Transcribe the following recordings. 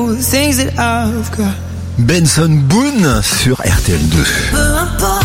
all the things that I've got. Benson Boone sur RTL2. Peu importe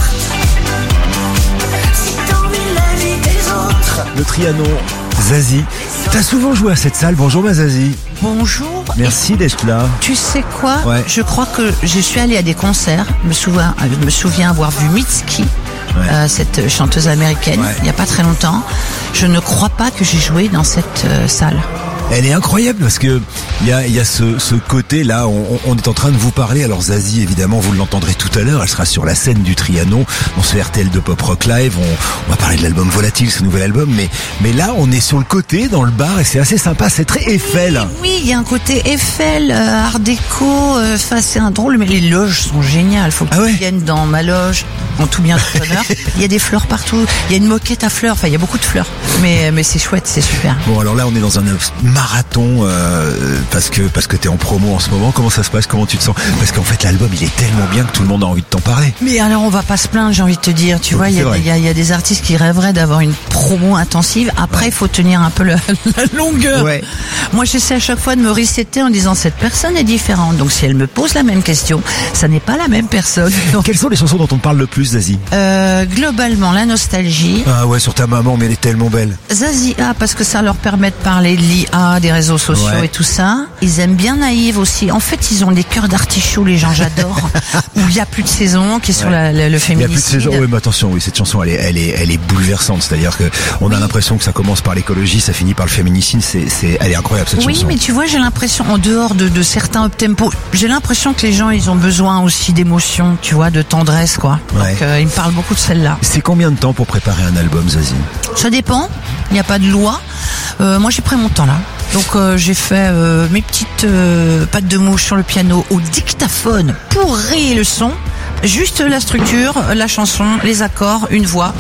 si t'envies la vie des autres. Le Trianon, Zazie. T'as souvent joué à cette salle. Bonjour ma Zazie. Bonjour. Merci d'être là. Tu sais quoi? Ouais. Je crois que je suis allée à des concerts. Je me souviens avoir vu Mitski, cette chanteuse américaine, il n'y a pas très longtemps. Je ne crois pas que j'ai joué dans cette salle. Elle est incroyable parce que il y a ce côté là, on est en train de vous parler. Alors Zazie, évidemment, vous l'entendrez tout à l'heure, elle sera sur la scène du Trianon dans ce RTL2 Pop Rock Live. On va parler de l'album Volatile, ce nouvel album, mais là on est sur le côté dans le bar et c'est assez sympa, c'est très Eiffel. Oui, il y a un côté Eiffel, art déco, c'est un drôle, mais les loges sont géniales. Faut que tu viennes dans ma loge en tout bien tout honneur. Il y a des fleurs partout, il y a une moquette à fleurs, enfin il y a beaucoup de fleurs. Mais c'est chouette, c'est super. Bon, alors là on est dans un marathon parce que t'es en promo en ce moment. Comment ça se passe? Comment tu te sens? Parce qu'en fait l'album il est tellement bien que tout le monde a envie de t'en parler. Mais alors on va pas se plaindre, j'ai envie de te dire. Tu vois, il y a des artistes qui rêveraient d'avoir une promo intensive. Après il faut tenir un peu la longueur. Ouais. Moi j'essaie à chaque fois de me resetter en disant cette personne est différente. Donc si elle me pose la même question, ça n'est pas la même personne. Donc... Quelles sont les chansons dont on te parle le plus, Zazie? Globalement la nostalgie. Ah ouais, sur ta maman, mais elle est tellement belle. Zazie, parce que ça leur permet de parler de l'IA, des réseaux sociaux et tout ça. Ils aiment bien Naïve aussi. En fait, ils ont des cœurs d'artichaut, les gens, j'adore. Où il y a plus de saison, qui est sur le féminicide. Il y a plus de saison. Oui, mais attention, oui, cette chanson, elle est bouleversante. C'est-à-dire que on a l'impression que ça commence par l'écologie, ça finit par le féminicide. Elle est incroyable cette chanson. Oui, mais tu vois, j'ai l'impression, en dehors de certains up-tempo, j'ai l'impression que les gens, ils ont besoin aussi d'émotion, tu vois, de tendresse, quoi. Donc, ils me parlent beaucoup de celle-là. C'est combien de temps pour préparer un album, Zazie? Ça dépend. Il n'y a pas de loi. Moi, j'ai pris mon temps là. Donc j'ai fait mes petites pattes de mouche sur le piano au dictaphone pour rayer le son. Juste la structure, la chanson, les accords, une voix.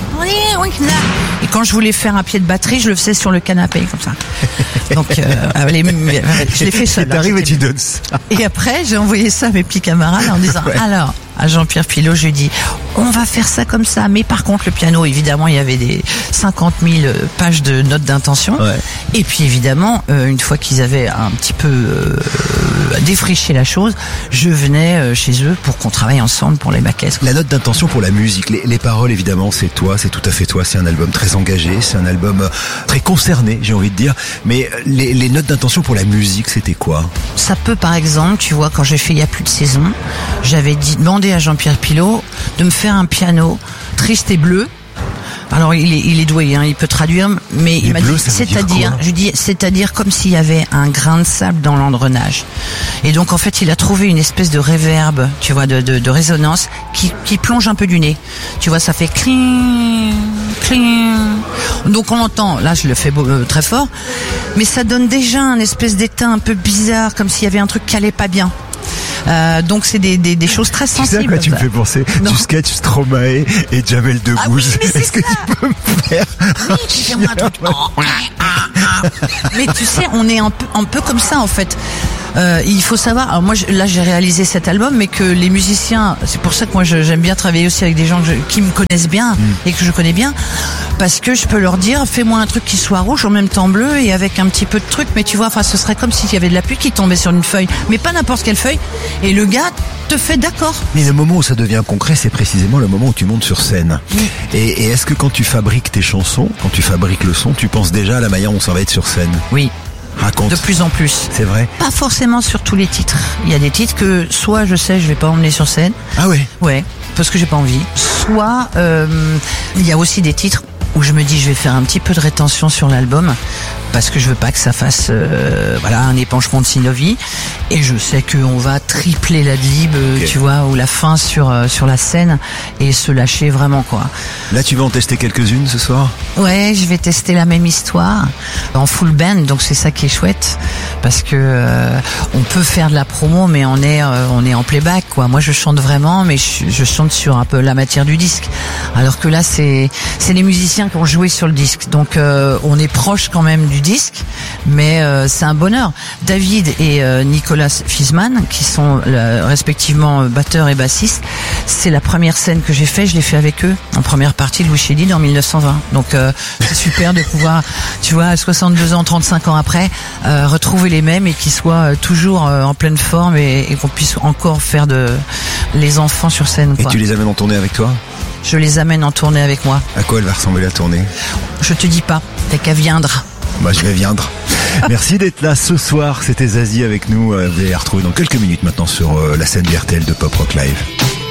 Et quand je voulais faire un pied de batterie, je le faisais sur le canapé, comme ça. Donc, je l'ai fait seul. T'arrives et tu donnes ça. Et après, j'ai envoyé ça à mes petits camarades en disant, alors, à Jean-Pierre Pilot, je lui ai dit, on va faire ça comme ça. Mais par contre, le piano, évidemment, il y avait des 50 000 pages de notes d'intention. Ouais. Et puis, évidemment, une fois qu'ils avaient un petit peu défriché la chose, je venais chez eux pour qu'on travaille ensemble pour les maquettes. La note d'intention pour la musique, les paroles, évidemment, c'est toi, c'est tout à fait toi. C'est un album très engagé, c'est un album très concerné, j'ai envie de dire. Mais les notes d'intention pour la musique, c'était quoi? Ça peut, par exemple, tu vois, quand j'ai fait Il y a plus de saison, j'avais demandé à Jean-Pierre Pilot de me faire un piano triste et bleu. Alors il est doué, il peut traduire, mais il m'a dit c'est-à-dire comme s'il y avait un grain de sable dans l'engrenage. Et donc en fait il a trouvé une espèce de réverb, tu vois, de résonance qui plonge un peu du nez. Tu vois, ça fait cling, cling. Donc on entend, là je le fais très fort, mais ça donne déjà un espèce d'état un peu bizarre, comme s'il y avait un truc qui allait pas bien. Donc c'est des choses très sensibles. Tu sais à quoi tu me fais penser? Du sketch Stromae et Jamel Debbouze. Est-ce que tu peux me faire fais-moi un truc. Mais tu sais, on est un peu comme ça en fait. Il faut savoir, alors moi là j'ai réalisé cet album, mais que les musiciens, c'est pour ça que moi j'aime bien travailler aussi avec des gens qui me connaissent bien et que je connais bien, parce que je peux leur dire fais-moi un truc qui soit rouge en même temps bleu et avec un petit peu de truc, mais tu vois, enfin ce serait comme s'il y avait de la pluie qui tombait sur une feuille, mais pas n'importe quelle feuille, et le gars te fait d'accord. Mais le moment où ça devient concret, c'est précisément le moment où tu montes sur scène. Et est-ce que quand tu fabriques tes chansons, quand tu fabriques le son, tu penses déjà à la manière dont ça va être sur scène? Oui. Raconte. De plus en plus. C'est vrai? Pas forcément sur tous les titres. Il y a des titres que soit je sais je vais pas emmener sur scène. Ah ouais? Ouais, parce que j'ai pas envie. Soit il y a aussi des titres où je me dis je vais faire un petit peu de rétention sur l'album parce que je veux pas que ça fasse un épanchement de Sinovi, et je sais qu'on va tripler l'adlib, tu vois, ou la fin sur la scène et se lâcher vraiment, quoi. Là tu vas en tester quelques-unes ce soir? Ouais, je vais tester la même histoire en full band, donc c'est ça qui est chouette parce que on peut faire de la promo mais on est en playback, quoi. Moi je chante vraiment, mais je chante sur un peu la matière du disque, alors que là c'est les musiciens qui ont joué sur le disque, donc on est proche quand même du disque, mais c'est un bonheur. David et Nicolas Nicolas Fiesmann, qui sont respectivement batteur et bassiste. C'est la première scène que j'ai fait, je l'ai fait avec eux, en première partie de Louis Chédid en 1920. Donc c'est super de pouvoir, tu vois, à 62 ans, 35 ans après, retrouver les mêmes et qu'ils soient toujours en pleine forme et qu'on puisse encore faire les enfants sur scène, quoi. Et tu les amènes en tournée avec toi? Je les amène en tournée avec moi. À quoi elle va ressembler la tournée? Je te dis pas, t'as qu'à viendre. Bah, je vais viendre. Merci d'être là ce soir. C'était Zazie avec nous. Vous allez la retrouver dans quelques minutes maintenant sur la scène du RTL de Pop Rock Live.